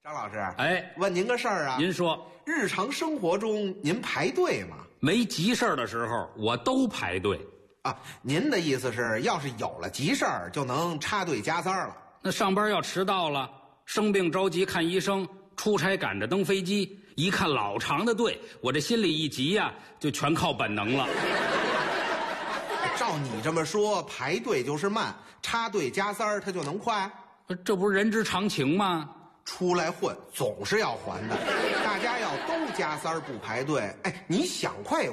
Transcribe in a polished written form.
张老师， 哎， 问您个事儿啊。 您说， 日常生活中您排队吗？ 没急事儿的时候，我都排队。 啊，您的意思是，要是有了急事儿，就能插队加塞儿了？ 那上班要迟到了，生病着急看医生，出差赶着登飞机，一看老长的队，我这心里一急呀，就全靠本能了。 照你这么说，排队就是慢，插队加塞儿它就能快？ 这不是人之常情吗？ 出来混总是要还的，大家要都加塞儿不排队，哎，你想快